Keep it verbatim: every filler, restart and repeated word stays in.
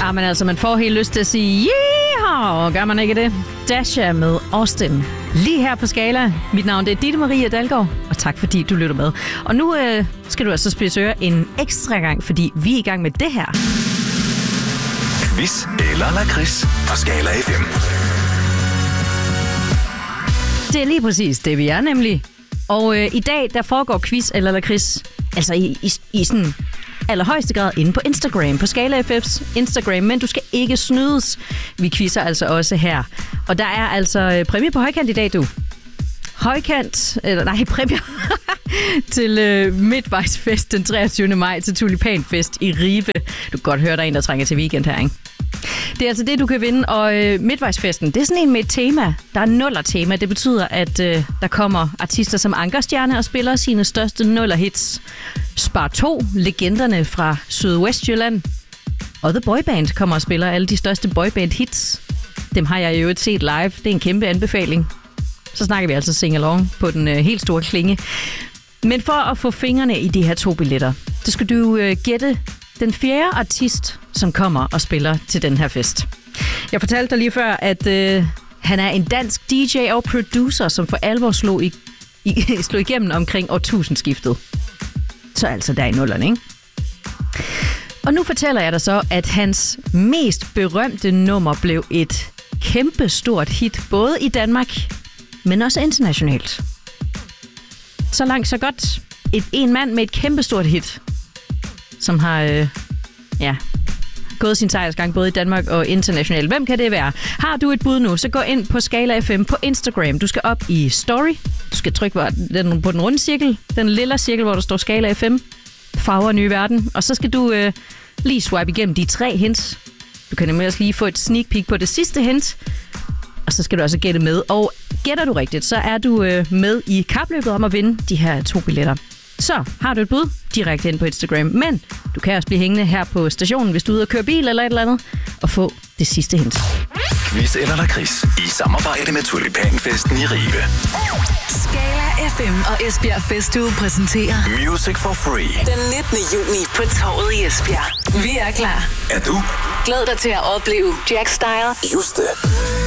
Ja, men altså, man får helt lyst til at sige, yeehaw, gør man ikke det? Dasha med Austin. Lige her på Skala. Mit navn det er Ditte Maria Dalgaard, og tak fordi du lytter med. Og nu øh, skal du altså spidse øre en ekstra gang, fordi vi er i gang med det her. Quiz eller lakrids på Skala F M. Det er lige præcis det, vi er nemlig. Og øh, i dag, der foregår quiz eller lakrids, altså i, i, i sådan allerhøjeste grad inde på Instagram, på Skala F F's Instagram, men du skal ikke snydes. Vi quizzer altså også her. Og der er altså øh, præmie på højkant i dag, du. Højkant, eller nej, præmie til øh, Midtvejsfest den treogtyvende maj til Tulipanfest i Ribe. Du kan godt høre, der er en, der trænger til weekend her, ikke? Det er altså det, du kan vinde, og øh, Midtvejsfesten, det er sådan en med et tema. Der er nuller-tema. Det betyder, at øh, der kommer artister som Ankerstjerne og spiller sine største nuller-hits. Spar to, legenderne fra Sydvestjylland. Og The Boyband kommer og spiller alle de største boyband-hits. Dem har jeg jo set live. Det er en kæmpe anbefaling. Så snakker vi altså sing-along på den øh, helt store klinge. Men for at få fingrene i de her to billetter, så skal du øh, gætte den fjerde artist, som kommer og spiller til den her fest. Jeg fortalte dig lige før, at øh, han er en dansk D J og producer, som for alvor slog, i, i, slog igennem omkring årtusindskiftet. Så altså der i nullerne, ikke? Og nu fortæller jeg dig så, at hans mest berømte nummer blev et kæmpestort hit, både i Danmark, men også internationalt. Så langt, så godt. Et, en mand med et kæmpestort hit, som har øh, ja, gået sin sejrsgang både i Danmark og internationalt. Hvem kan det være? Har du et bud nu, så gå ind på Skala F M på Instagram. Du skal op i Story. Du skal trykke på den, på den runde cirkel, den lille cirkel, hvor der står Skala F M. Farver nye verden. Og så skal du øh, lige swipe igennem de tre hints. Du kan nemlig også lige få et sneak peek på det sidste hint. Og så skal du også gætte med. Og gætter du rigtigt, så er du øh, med i kapløbet om at vinde de her to billetter. Så har du et bud direkte ind på Instagram. Men du kan også blive hængende her på stationen, hvis du er ude og køre bil eller et eller andet, og få det sidste hint. Quiz eller lakrids i samarbejde med Tulipanfesten i Ribe. Skala F M og Esbjerg Festuge præsenterer Music for Free. Den nittende juni på Torvet i Esbjerg. Vi er klar. Er du? Glæd dig til at opleve Jack Style, Juste,